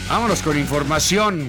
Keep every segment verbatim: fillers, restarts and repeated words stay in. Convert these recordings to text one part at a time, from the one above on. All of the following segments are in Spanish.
Vámonos con información.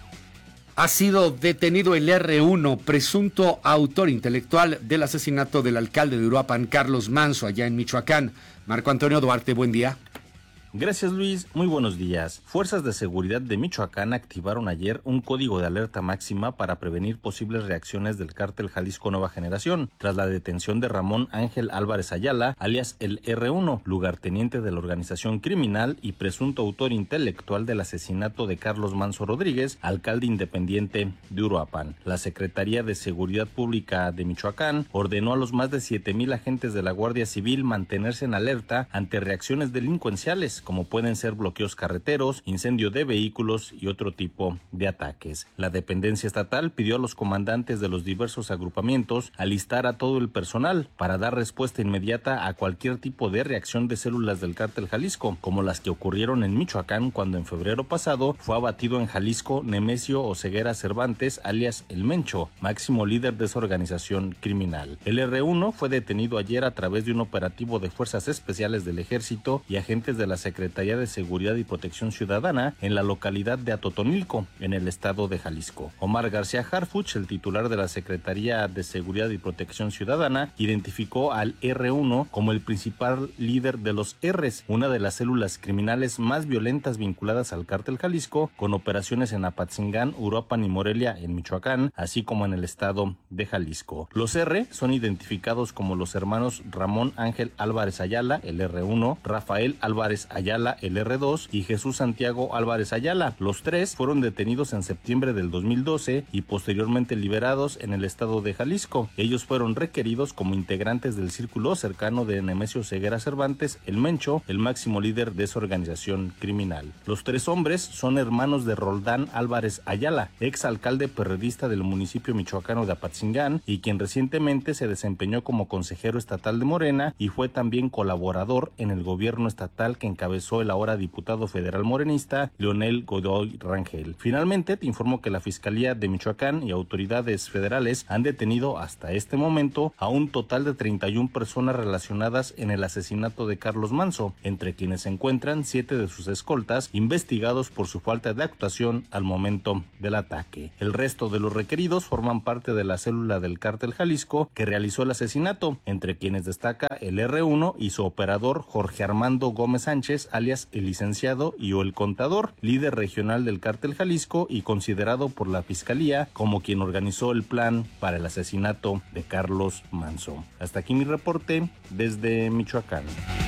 Ha sido detenido el erre uno, presunto autor intelectual del asesinato del alcalde de Uruapan, Carlos Manso, allá en Michoacán. Marco Antonio Duarte, buen día. Gracias, Luis. Muy buenos días. Fuerzas de seguridad de Michoacán activaron ayer un código de alerta máxima para prevenir posibles reacciones del cártel Jalisco Nueva Generación, tras la detención de Ramón Ángel Álvarez Ayala, alias el erre uno, lugarteniente de la organización criminal y presunto autor intelectual del asesinato de Carlos Manso Rodríguez, alcalde independiente de Uruapan. La Secretaría de Seguridad Pública de Michoacán ordenó a los más de siete mil agentes de la Guardia Civil mantenerse en alerta ante reacciones delincuenciales, como pueden ser bloqueos carreteros, incendio de vehículos y otro tipo de ataques. La dependencia estatal pidió a los comandantes de los diversos agrupamientos alistar a todo el personal para dar respuesta inmediata a cualquier tipo de reacción de células del cártel Jalisco, como las que ocurrieron en Michoacán cuando en febrero pasado fue abatido en Jalisco Nemesio Oseguera Cervantes, alias El Mencho, máximo líder de esa organización criminal. El erre uno fue detenido ayer a través de un operativo de fuerzas especiales del ejército y agentes de la Secretaría de Seguridad y Protección Ciudadana en la localidad de Atotonilco, en el estado de Jalisco. Omar García Harfuch, el titular de la Secretaría de Seguridad y Protección Ciudadana, identificó al erre uno como el principal líder de los R's, una de las células criminales más violentas vinculadas al cártel Jalisco, con operaciones en Apatzingán, Uruapan y Morelia en Michoacán, así como en el estado de Jalisco. Los R son identificados como los hermanos Ramón Ángel Álvarez Ayala, el erre uno, Rafael Álvarez Ayala, el erre dos, y Jesús Santiago Álvarez Ayala. Los tres fueron detenidos en septiembre del dos mil doce y posteriormente liberados en el estado de Jalisco. Ellos fueron requeridos como integrantes del círculo cercano de Nemesio Oseguera Cervantes, el Mencho, el máximo líder de esa organización criminal. Los tres hombres son hermanos de Roldán Álvarez Ayala, ex alcalde perredista del municipio michoacano de Apatzingán y quien recientemente se desempeñó como consejero estatal de Morena y fue también colaborador en el gobierno estatal que encabezó el ahora diputado federal morenista Leonel Godoy Rangel. Finalmente, te informo que la Fiscalía de Michoacán y autoridades federales han detenido hasta este momento a un total de treinta y una personas relacionadas en el asesinato de Carlos Manso, entre quienes se encuentran siete de sus escoltas investigados por su falta de actuación al momento del ataque. El resto de los requeridos forman parte de la célula del cártel Jalisco que realizó el asesinato, entre quienes destaca el erre uno y su operador Jorge Armando Gómez Sánchez, alias el licenciado, y o el contador, líder regional del cártel Jalisco y considerado por la Fiscalía como quien organizó el plan para el asesinato de Carlos Manso. Hasta aquí mi reporte desde Michoacán.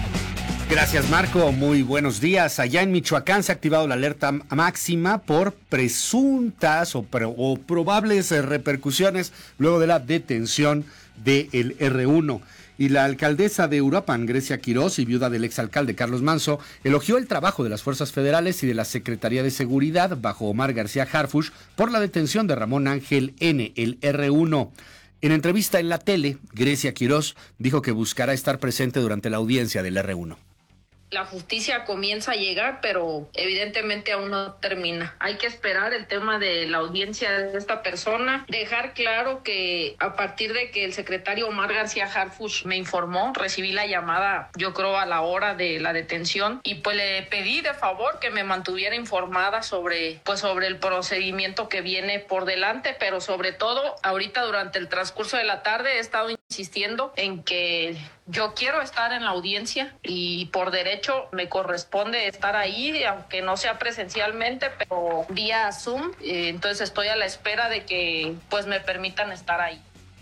Gracias, Marco. Muy buenos días. Allá en Michoacán se ha activado la alerta máxima por presuntas o, pro, o probables repercusiones luego de la detención del erre uno. Y la alcaldesa de Uruapan, Grecia Quirós, y viuda del exalcalde Carlos Manso, elogió el trabajo de las fuerzas federales y de la Secretaría de Seguridad, bajo Omar García Harfuch, por la detención de Ramón Ángel N., el erre uno. En entrevista en la tele, Grecia Quirós dijo que buscará estar presente durante la audiencia del erre uno. La justicia comienza a llegar, pero evidentemente aún no termina. Hay que esperar el tema de la audiencia de esta persona. Dejar claro que a partir de que el secretario Omar García Harfuch me informó, recibí la llamada, yo creo, a la hora de la detención, y pues le pedí de favor que me mantuviera informada sobre, pues, sobre el procedimiento que viene por delante, pero sobre todo, ahorita durante el transcurso de la tarde he estado insistiendo en que yo quiero estar en la audiencia y por derecho me corresponde estar ahí, aunque no sea presencialmente, pero vía Zoom. Entonces estoy a la espera de que pues me permitan estar ahí.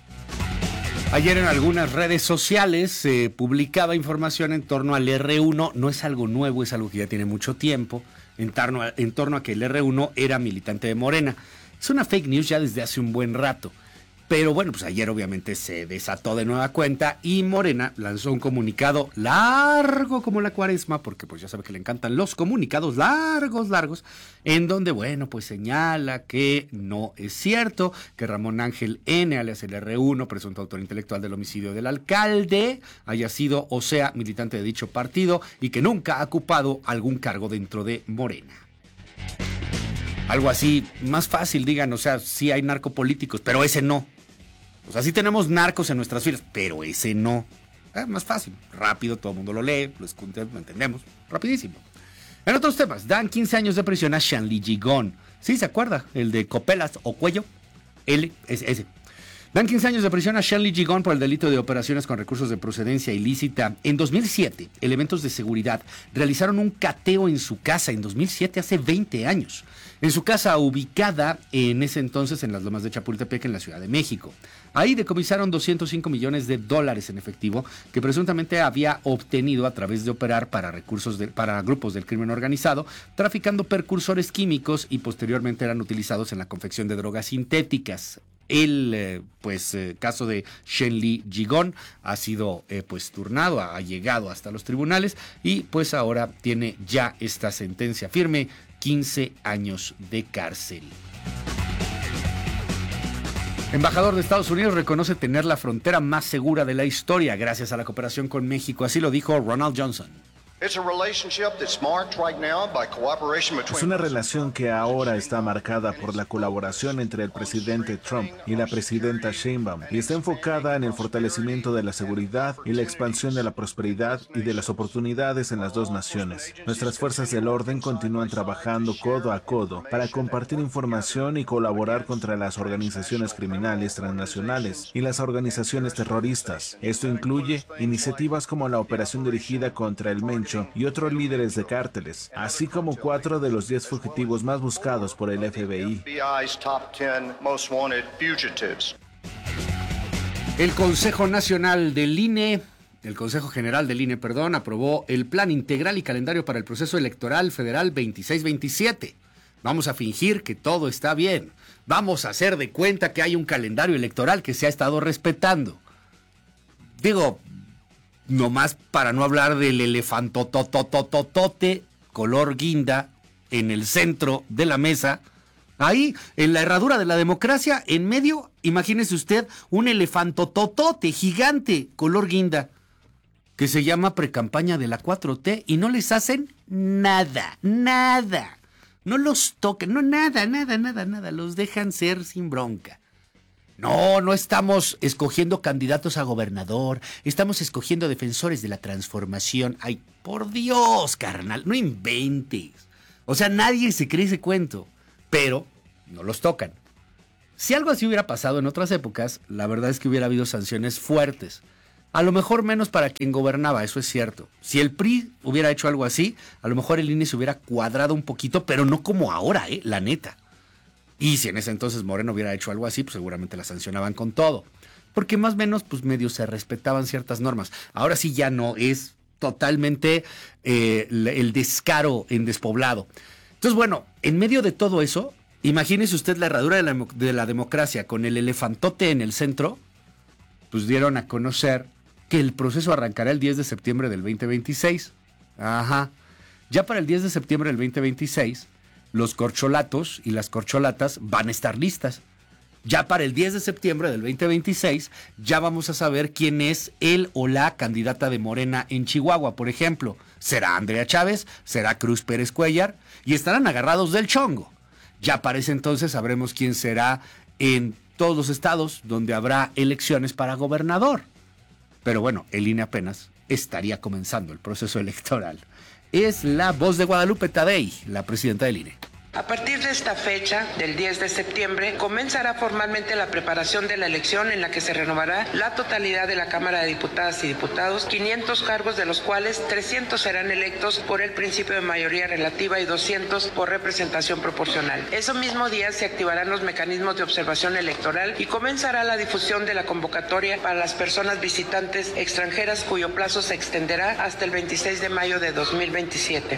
Ayer en algunas redes sociales se eh, publicaba información en torno al erre uno. No es algo nuevo, es algo que ya tiene mucho tiempo, en torno a, en torno a que el erre uno era militante de Morena. Es una fake news ya desde hace un buen rato. Pero bueno, pues ayer obviamente se desató de nueva cuenta y Morena lanzó un comunicado largo como la cuaresma, porque pues ya sabe que le encantan los comunicados largos, largos, en donde, bueno, pues señala que no es cierto que Ramón Ángel N., alias el erre uno, presunto autor intelectual del homicidio del alcalde, haya sido o sea militante de dicho partido y que nunca ha ocupado algún cargo dentro de Morena. Algo así, más fácil, digan, o sea, sí hay narcopolíticos, pero ese no. O sea, sí tenemos narcos en nuestras filas, pero ese no. Es más fácil, rápido, todo el mundo lo lee, lo escucha, lo entendemos, rapidísimo. En otros temas, dan quince años de prisión a Shanli Gigón. ¿Sí se acuerda? El de Copelas o Cuello. L, es ese. Dan quince años de prisión a Shanli Gigón por el delito de operaciones con recursos de procedencia ilícita. En dos mil siete, elementos de seguridad realizaron un cateo en su casa. En dos mil siete, hace veinte años. En su casa ubicada en ese entonces en las Lomas de Chapultepec, en la Ciudad de México. Ahí decomisaron doscientos cinco millones de dólares en efectivo que presuntamente había obtenido a través de operar para, recursos de, para grupos del crimen organizado, traficando precursores químicos y posteriormente eran utilizados en la confección de drogas sintéticas. El eh, pues eh, caso de Shanli Gigón ha sido eh, pues turnado, ha llegado hasta los tribunales y pues ahora tiene ya esta sentencia firme, quince años de cárcel. Embajador de Estados Unidos reconoce tener la frontera más segura de la historia gracias a la cooperación con México, así lo dijo Ronald Johnson. Es una relación que ahora está marcada por la colaboración entre el presidente Trump y la presidenta Sheinbaum y está enfocada en el fortalecimiento de la seguridad y la expansión de la prosperidad y de las oportunidades en las dos naciones. Nuestras fuerzas del orden continúan trabajando codo a codo para compartir información y colaborar contra las organizaciones criminales transnacionales y las organizaciones terroristas. Esto incluye iniciativas como la operación dirigida contra el Mencho y otros líderes de cárteles, así como cuatro de los diez fugitivos más buscados por el F B I. El Consejo Nacional del I N E, el Consejo General del I N E, perdón, aprobó el Plan Integral y Calendario para el Proceso Electoral Federal veintiséis veintisiete. Vamos a fingir que todo está bien. Vamos a hacer de cuenta que hay un calendario electoral que se ha estado respetando. Digo, nomás para no hablar del elefantototototote color guinda en el centro de la mesa, ahí en la herradura de la democracia, en medio, imagínese usted un elefantototote gigante color guinda que se llama precampaña de la cuatro T y no les hacen nada, nada, no los toquen, no nada, nada, nada, nada, los dejan ser sin bronca. No, no estamos escogiendo candidatos a gobernador, estamos escogiendo defensores de la transformación. Ay, por Dios, carnal, no inventes. O sea, nadie se cree ese cuento, pero no los tocan. Si algo así hubiera pasado en otras épocas, la verdad es que hubiera habido sanciones fuertes. A lo mejor menos para quien gobernaba, eso es cierto. Si el P R I hubiera hecho algo así, a lo mejor el I N E se hubiera cuadrado un poquito, pero no como ahora, eh, la neta. Y si en ese entonces Moreno hubiera hecho algo así, pues seguramente la sancionaban con todo. Porque más o menos, pues medio se respetaban ciertas normas. Ahora sí ya no, es totalmente eh, el descaro en despoblado. Entonces, bueno, en medio de todo eso, imagínese usted la herradura de la, de la democracia con el elefantote en el centro, pues dieron a conocer que el proceso arrancará el diez de septiembre del veinte veintiséis. Ajá. Ya para el diez de septiembre del veinte veintiséis... los corcholatos y las corcholatas van a estar listas. Ya para el diez de septiembre del veinte veintiséis, ya vamos a saber quién es el o la candidata de Morena en Chihuahua, por ejemplo. ¿Será Andrea Chávez? ¿Será Cruz Pérez Cuellar? Y estarán agarrados del chongo. Ya para ese entonces sabremos quién será en todos los estados donde habrá elecciones para gobernador. Pero bueno, el I N E apenas estaría comenzando el proceso electoral. Es la voz de Guadalupe Tadei, la presidenta del I N E. A partir de esta fecha, del diez de septiembre, comenzará formalmente la preparación de la elección en la que se renovará la totalidad de la Cámara de Diputadas y Diputados, quinientos cargos de los cuales trescientos serán electos por el principio de mayoría relativa y doscientos por representación proporcional. Ese mismo día se activarán los mecanismos de observación electoral y comenzará la difusión de la convocatoria para las personas visitantes extranjeras cuyo plazo se extenderá hasta el veintiséis de mayo de dos mil veintisiete.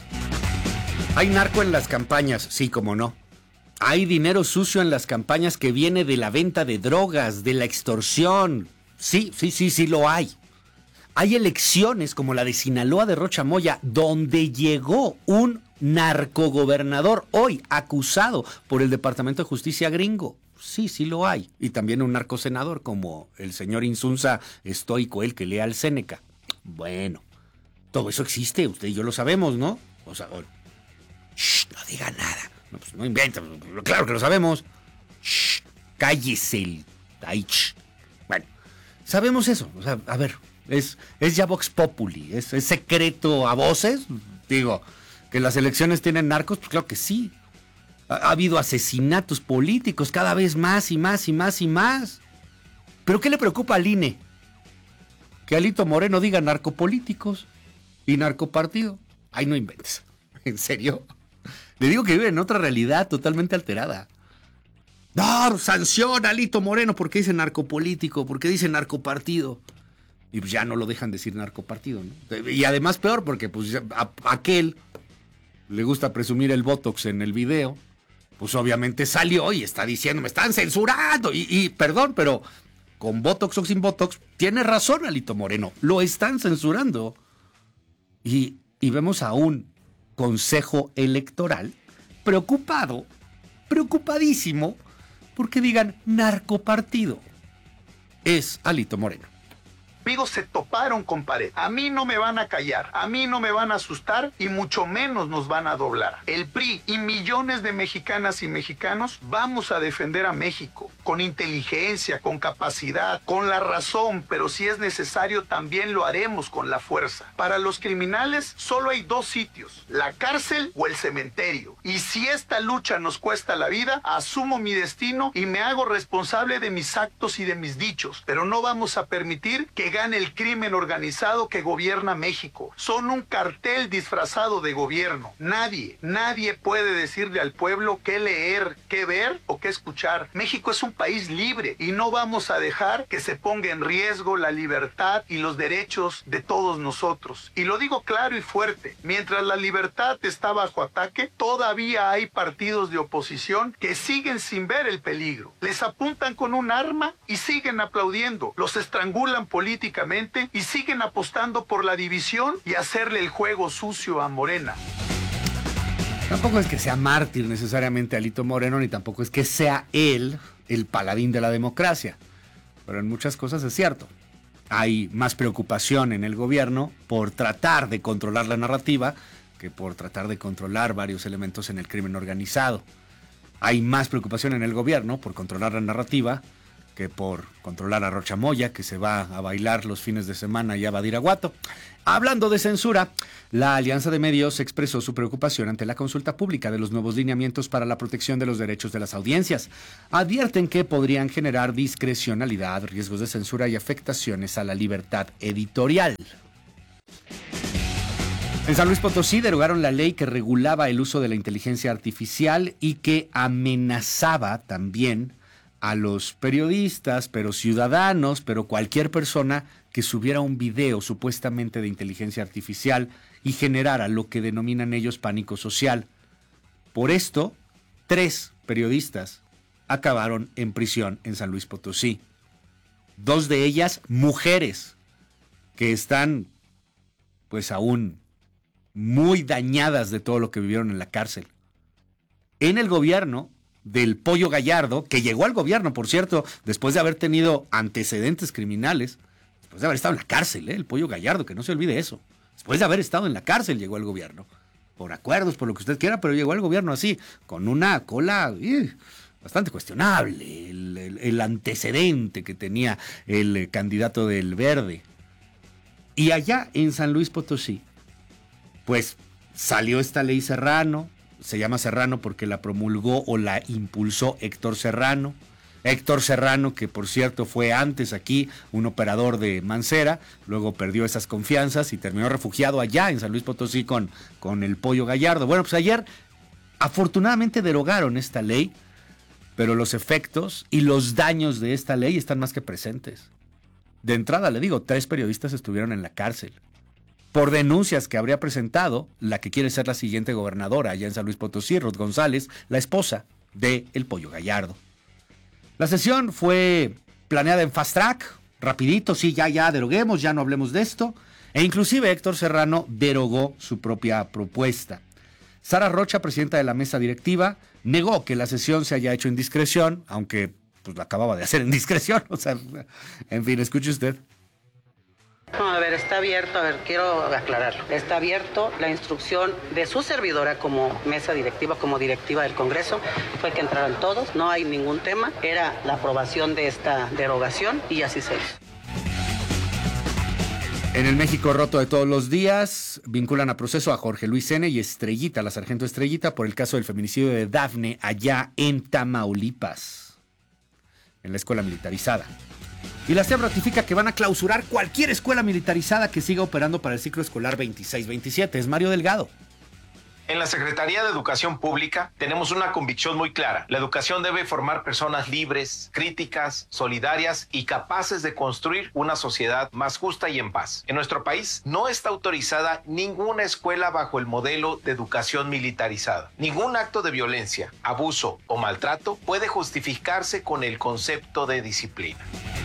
Hay narco en las campañas, sí, como no. Hay dinero sucio en las campañas que viene de la venta de drogas, de la extorsión. Sí, sí, sí, sí lo hay. Hay elecciones como la de Sinaloa de Rocha Moya, donde llegó un narcogobernador hoy acusado por el Departamento de Justicia gringo. Sí, sí lo hay. Y también un narcosenador como el señor Insunza Estoico, el que lea al Séneca. Bueno, todo eso existe, usted y yo lo sabemos, ¿no? O sea, shh, no diga nada. No, pues no inventa, claro que lo sabemos. Shh, cállese. Ay, shh. Bueno, sabemos eso. O sea, a ver, es, es ya Vox Populi, es, es secreto a voces. Digo, ¿Que las elecciones tienen narcos? Pues claro que sí. Ha, ha habido asesinatos políticos cada vez más y más y más y más. ¿Pero qué le preocupa al I N E? Que Alito Moreno diga narcopolíticos y narcopartido. Ay, no inventes. ¿En serio? Le digo que vive en otra realidad totalmente alterada. No, sanciona a Alito Moreno porque dice narcopolítico, porque dice narcopartido. Y pues ya no lo dejan decir narcopartido, ¿no? Y además peor porque pues a, a aquel le gusta presumir el Botox en el video, pues obviamente salió y está diciendo, me están censurando. Y, y perdón, pero con Botox o sin Botox, tiene razón Alito Moreno, lo están censurando. Y, y vemos a un consejo electoral preocupado, preocupadísimo, porque digan narcopartido. Es Alito Moreno. Amigos, se toparon con pared. A mí no me van a callar, a mí no me van a asustar y mucho menos nos van a doblar. El P R I y millones de mexicanas y mexicanos vamos a defender a México con inteligencia, con capacidad, con la razón, pero si es necesario también lo haremos con la fuerza. Para los criminales solo hay dos sitios, la cárcel o el cementerio. Y si esta lucha nos cuesta la vida, asumo mi destino y me hago responsable de mis actos y de mis dichos, pero no vamos a permitir que gane el crimen organizado que gobierna México. Son un cartel disfrazado de gobierno. Nadie, nadie puede decirle al pueblo qué leer, qué ver o qué escuchar. México es un país libre y no vamos a dejar que se ponga en riesgo la libertad y los derechos de todos nosotros. Y lo digo claro y fuerte, mientras la libertad está bajo ataque, todavía hay partidos de oposición que siguen sin ver el peligro. Les apuntan con un arma y siguen aplaudiendo. Los estrangulan políticamente y siguen apostando por la división y hacerle el juego sucio a Morena. Tampoco es que sea mártir necesariamente Alito Moreno, ni tampoco es que sea él el paladín de la democracia. Pero en muchas cosas es cierto. Hay más preocupación en el gobierno por tratar de controlar la narrativa que por tratar de controlar varios elementos en el crimen organizado. Hay más preocupación en el gobierno por controlar la narrativa que por controlar a Rocha Moya, que se va a bailar los fines de semana y a Badiraguato. Hablando de censura, la Alianza de Medios expresó su preocupación ante la consulta pública de los nuevos lineamientos para la protección de los derechos de las audiencias. Advierten que podrían generar discrecionalidad, riesgos de censura y afectaciones a la libertad editorial. En San Luis Potosí derogaron la ley que regulaba el uso de la inteligencia artificial y que amenazaba también a los periodistas, pero ciudadanos, pero cualquier persona que subiera un video supuestamente de inteligencia artificial y generara lo que denominan ellos pánico social. Por esto, tres periodistas acabaron en prisión en San Luis Potosí. Dos de ellas mujeres que están pues aún muy dañadas de todo lo que vivieron en la cárcel. En el gobierno del Pollo Gallardo, que llegó al gobierno, por cierto, después de haber tenido antecedentes criminales, después de haber estado en la cárcel, ¿eh? El Pollo Gallardo, que no se olvide eso. Después de haber estado en la cárcel llegó al gobierno. Por acuerdos, por lo que usted quiera, pero llegó al gobierno así, con una cola eh, bastante cuestionable, el, el, el antecedente que tenía el eh, candidato del Verde. Y allá en San Luis Potosí, pues salió esta ley Serrano. Se llama Serrano porque la promulgó o la impulsó Héctor Serrano. Héctor Serrano, que por cierto fue antes aquí un operador de Mancera, luego perdió esas confianzas y terminó refugiado allá en San Luis Potosí con, con el Pollo Gallardo. Bueno, pues ayer afortunadamente derogaron esta ley, pero los efectos y los daños de esta ley están más que presentes. De entrada, le digo, tres periodistas estuvieron en la cárcel por denuncias que habría presentado la que quiere ser la siguiente gobernadora allá en San Luis Potosí, Ruth González, la esposa de El Pollo Gallardo. La sesión fue planeada en fast track, rapidito, sí, ya, ya, deroguemos, ya no hablemos de esto, e inclusive Héctor Serrano derogó su propia propuesta. Sara Rocha, presidenta de la mesa directiva, negó que la sesión se haya hecho en discreción, aunque pues la acababa de hacer en discreción, o sea, en fin, escuche usted. No, a ver, está abierto, a ver, quiero aclararlo. Está abierto la instrucción de su servidora como mesa directiva, como directiva del Congreso, fue que entraran todos, no hay ningún tema, era la aprobación de esta derogación y así se hizo. En el México roto de todos los días, vinculan a proceso a Jorge Luis N. y Estrellita, la sargento Estrellita, por el caso del feminicidio de Dafne allá en Tamaulipas, en la escuela militarizada. Y la SEP ratifica que van a clausurar cualquier escuela militarizada que siga operando para el ciclo escolar veintiséis veintisiete. Es Mario Delgado. En la Secretaría de Educación Pública tenemos una convicción muy clara. La educación debe formar personas libres, críticas, solidarias y capaces de construir una sociedad más justa y en paz. En nuestro país no está autorizada ninguna escuela bajo el modelo de educación militarizada. Ningún acto de violencia, abuso o maltrato puede justificarse con el concepto de disciplina.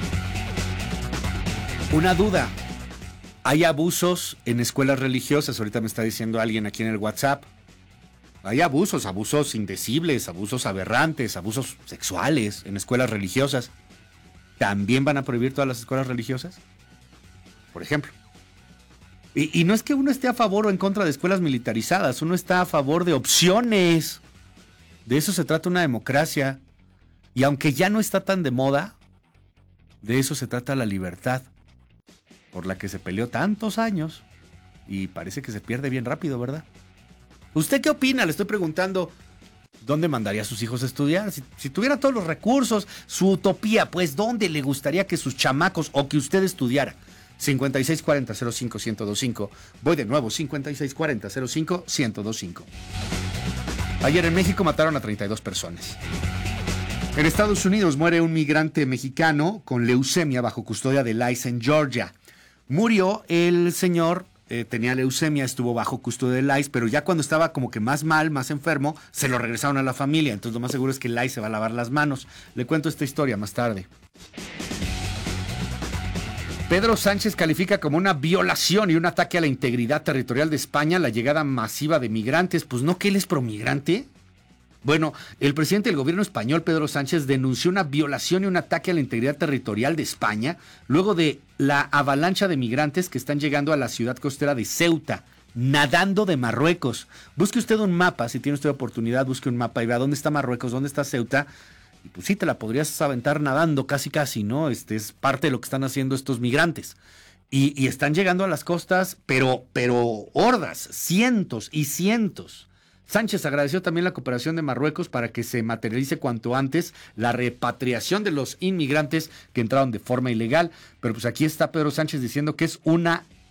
Una duda. ¿Hay abusos en escuelas religiosas? Ahorita me está diciendo alguien aquí en el WhatsApp. Hay abusos, abusos indecibles, abusos aberrantes, abusos sexuales en escuelas religiosas. ¿También van a prohibir todas las escuelas religiosas? Por ejemplo. Y, y no es que uno esté a favor o en contra de escuelas militarizadas, uno está a favor de opciones. De eso se trata una democracia. Y aunque ya no está tan de moda, de eso se trata la libertad, por la que se peleó tantos años y parece que se pierde bien rápido, ¿verdad? ¿Usted qué opina? Le estoy preguntando, ¿dónde mandaría a sus hijos a estudiar? Si, si tuviera todos los recursos, su utopía, pues, ¿dónde le gustaría que sus chamacos o que usted estudiara? cincuenta y seis cuarenta cero cinco uno cero cinco. Voy de nuevo, cincuenta y seis cuarenta cero cinco uno cero cinco. Ayer en México mataron a treinta y dos personas. En Estados Unidos muere un migrante mexicano con leucemia bajo custodia del I C E en Georgia. Murió el señor, eh, tenía leucemia, estuvo bajo custodia del I C E, pero ya cuando estaba como que más mal, más enfermo, se lo regresaron a la familia. Entonces lo más seguro es que el I C E se va a lavar las manos. Le cuento esta historia más tarde. Pedro Sánchez califica como una violación y un ataque a la integridad territorial de España la llegada masiva de migrantes. Pues no, que él es promigrante. Bueno, el presidente del gobierno español, Pedro Sánchez, denunció una violación y un ataque a la integridad territorial de España luego de la avalancha de migrantes que están llegando a la ciudad costera de Ceuta, nadando de Marruecos. Busque usted un mapa, si tiene usted oportunidad, busque un mapa y vea dónde está Marruecos, dónde está Ceuta. Y pues sí, te la podrías aventar nadando casi casi, ¿no? Este es parte de lo que están haciendo estos migrantes. Y, y están llegando a las costas, pero, pero hordas, cientos y cientos. Sánchez agradeció también la cooperación de Marruecos para que se materialice cuanto antes la repatriación de los inmigrantes que entraron de forma ilegal. Pero pues aquí está Pedro Sánchez diciendo que es una